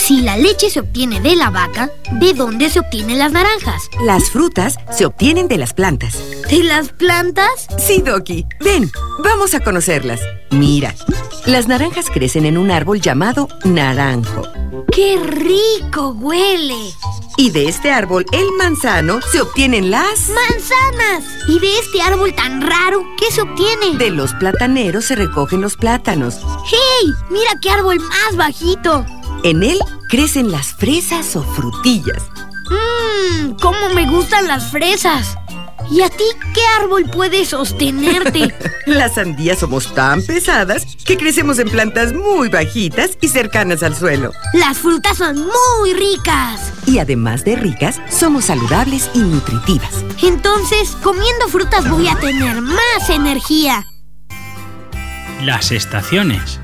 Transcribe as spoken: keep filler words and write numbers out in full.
Si la leche se obtiene de la vaca, ¿de dónde se obtienen las naranjas? Las frutas se obtienen de las plantas. ¿De las plantas? Sí, Doki. Ven, vamos a conocerlas. Mira, las naranjas crecen en un árbol llamado naranjo. ¡Qué rico huele! Y de este árbol, el manzano, se obtienen las... ¡manzanas! ¿Y de este árbol tan raro, qué se obtiene? De los plataneros se recogen los plátanos. ¡Hey! ¡Mira qué árbol más bajito! En él crecen las fresas o frutillas. ¡Mmm! ¡Cómo me gustan las fresas! ¿Y a ti qué árbol puede sostenerte? Las sandías somos tan pesadas que crecemos en plantas muy bajitas y cercanas al suelo. Las frutas son muy ricas. Y además de ricas, somos saludables y nutritivas. Entonces, comiendo frutas voy a tener más energía. Las estaciones.